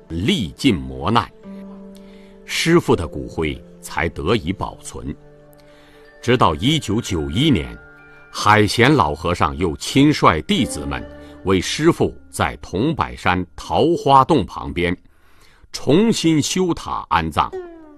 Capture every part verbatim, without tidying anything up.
历尽磨难，师父的骨灰才得以保存。直到一九九一年，海贤老和尚又亲率弟子们为师父在桐柏山桃花洞旁边重新修塔安葬。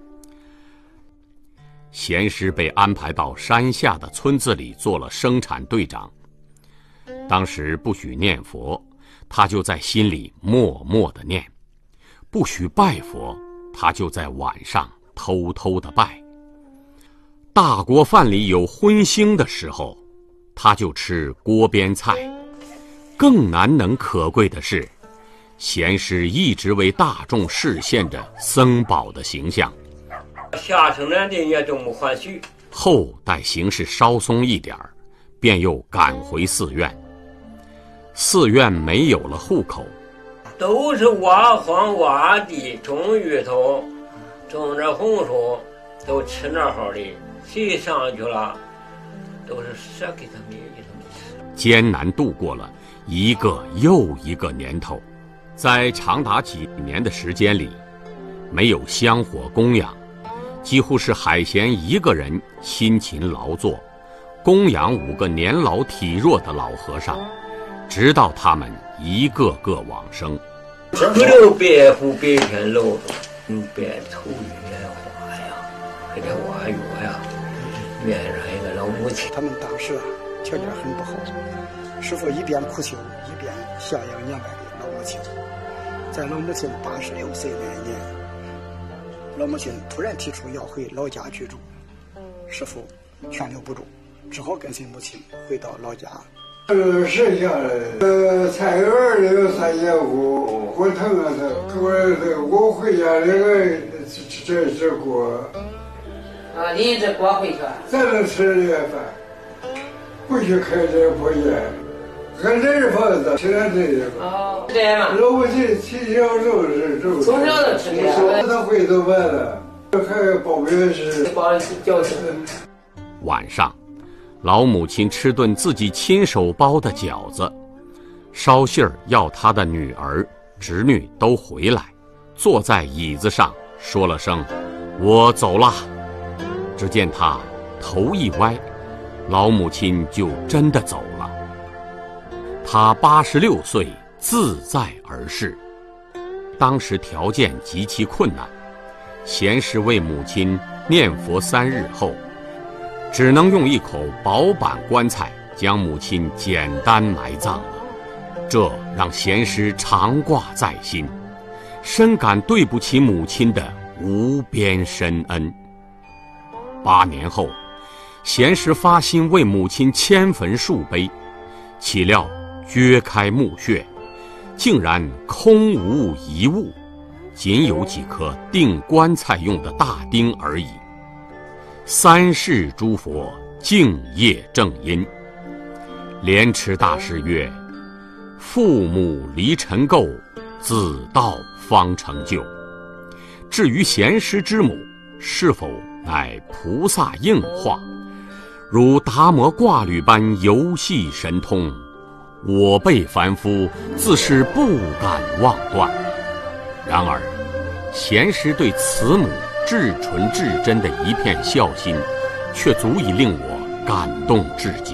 贤师被安排到山下的村子里做了生产队长。当时不许念佛，他就在心里默默地念；不许拜佛，他就在晚上偷偷地拜。大锅饭里有荤腥的时候，他就吃锅边菜。更难能可贵的是，贤师一直为大众示现着僧宝的形象。 下城南的也都没还许。 后待形势稍松一点儿，便又赶回寺院。寺院没有了户口， 都是挖荒挖地，种芋头，种着红薯，都吃那好的。谁上去了，都是舍给他们给他们吃。 艰难度过了一个又一个年头，在长达几年的时间里，没有香火供养，几乎是海贤一个人辛勤劳作，供养五个年老体弱的老和尚，直到他们一个个往生。 不留白虎白天露，用白头月花呀，还得挖月呀，院上一个老母亲。 他们当时啊条件很不好，师父一边苦修，一边孝养年迈的老母亲。在老母亲八十六岁那年，老母亲突然提出要回老家居住，师父劝留不住，只好跟随母亲回到老家。 呃，剩下的呃菜园里有三间屋，我疼啊疼，我这我回家那个这这这锅。 啊，拎着锅回去。 咱能吃这饭，不许开这破烟，俺这是房子，现在这个。 哦，这样嘛。 老母亲从小就是这。 从小就吃这个。 他回头完了，还包边是。 包饺子。 晚上，老母亲吃顿自己亲手包的饺子，捎信儿要她的女儿、侄女都回来，坐在椅子上说了声“我走了”。只见他头一歪，老母亲就真的走了。他八十六岁，自在而逝。当时条件极其困难，贤师为母亲念佛三日后，只能用一口薄板棺材将母亲简单埋葬了。这让贤师常挂在心，深感对不起母亲的无边深恩。八年后，贤师发心为母亲迁坟树碑，岂料掘开墓穴，竟然空无一物，仅有几颗钉棺材用的大钉而已。三世诸佛敬业正因。莲池大师曰：父母离尘垢，子道方成就。至于贤师之母是否乃菩萨应化，如达摩挂履般游戏神通，我辈凡夫自是不敢妄断。然而贤师对慈母至纯至真的一片孝心，却足以令我感动至极。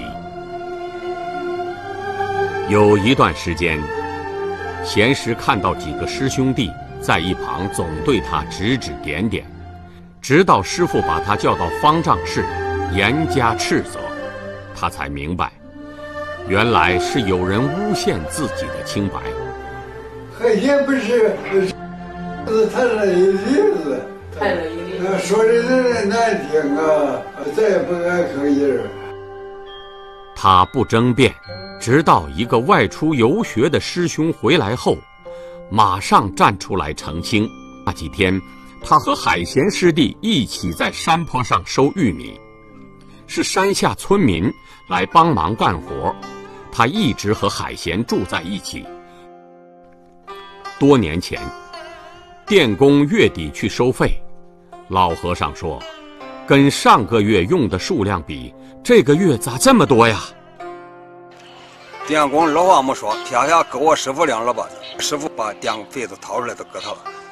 有一段时间，贤师看到几个师兄弟在一旁总对他指指点点，直到师父把他叫到方丈室严加斥责，他才明白，原来是有人诬陷自己的清白。 海贤不是谈了一例子， 谈了一例子， 说的人难听啊，再也不敢吭音。 他不争辩，直到一个外出游学的师兄回来后，马上站出来澄清。那几天他和海贤师弟一起在山坡上收玉米，是山下村民来帮忙干活，他一直和海贤住在一起。多年前，电工月底去收费，老和尚说，跟上个月用的数量比，这个月咋这么多呀？ 电工二话没说，撇下给我师傅两耳巴子，师傅把电费子掏出来都给他了。